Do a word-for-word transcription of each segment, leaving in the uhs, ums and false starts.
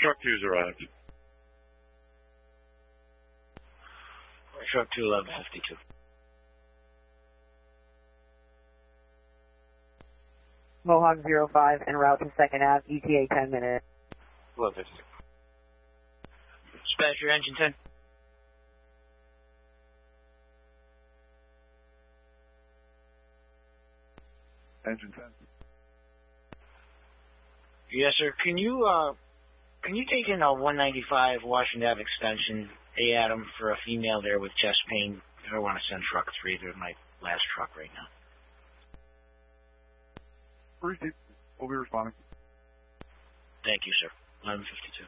truck two's arrived. Truck two, eleven fifty-two. Mohawk zero five en route to second Ave, E T A ten minutes. eleven fifty-two. Dispatcher, engine ten. Engine ten. Yes, sir. Can you, uh, can you take in a one ninety-five Washington Ave extension, A Adam, for a female there with chest pain? I don't want to send truck three. They're my last truck right now. Received. We'll be responding. Thank you, sir. eleven fifty-two.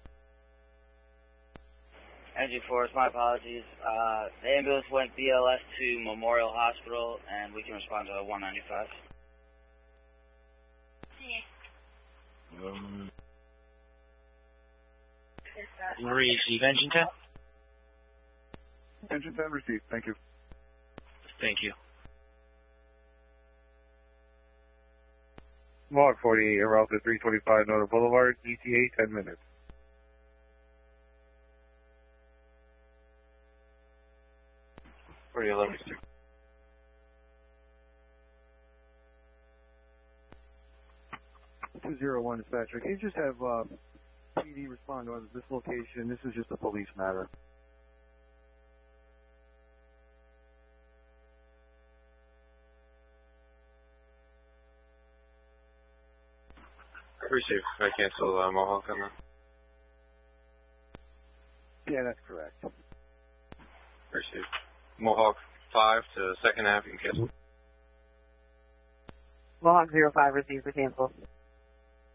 Engine four, my apologies. Uh, the ambulance went B L S to Memorial Hospital, and we can respond to one ninety-five. Um, receive engine ten. Engine ten received. Thank you. Thank you. Mohawk forty-eight, en route to three twenty-five Northern Boulevard, E T A ten minutes. forty eleven six. two zero one dispatcher. Can you just have uh, P D respond to this location? This is just a police matter. Received. I cancel uh, Mohawk on that. Yeah, that's correct. Received. Mohawk five to second Ave, you can cancel. Mohawk zero five received for cancel.